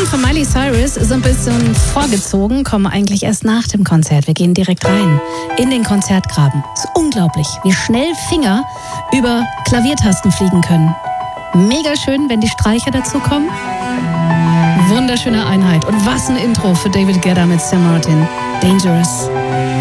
von Miley Cyrus sind ein bisschen vorgezogen, kommen eigentlich erst nach dem Konzert. Wir gehen direkt rein in den Konzertgraben. Es ist unglaublich, wie schnell Finger über Klaviertasten fliegen können. Mega schön, wenn die Streicher dazu kommen. Wunderschöne Einheit. Und was ein Intro für David Guetta mit Sam Martin. Dangerous.